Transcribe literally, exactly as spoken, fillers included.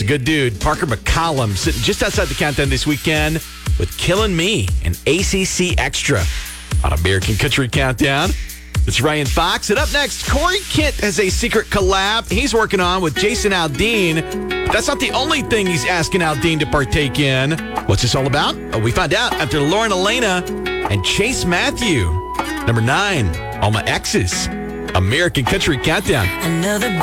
good dude, Parker McCollum, sitting just outside the countdown this weekend with Killing Me and A C C Extra on American Country Countdown. It's Ryan Fox. And up next, Corey Kent has a secret collab he's working on with Jason Aldean. That's not the only thing he's asking Aldean to partake in. What's this all about? Oh, we find out after Lauren Elena and Chase Matthew. Number nine, All My Exes. American Country Countdown. Another